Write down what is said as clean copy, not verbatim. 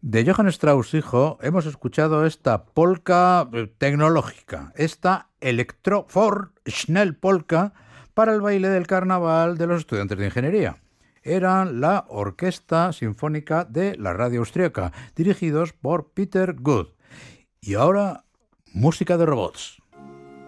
De Johann Strauss, hijo, hemos escuchado esta polka tecnológica, esta Electro-For Schnell Polka para el baile del carnaval de los estudiantes de ingeniería. Eran la Orquesta Sinfónica de la Radio Austríaca, dirigidos por Peter Good. Y ahora, música de robots.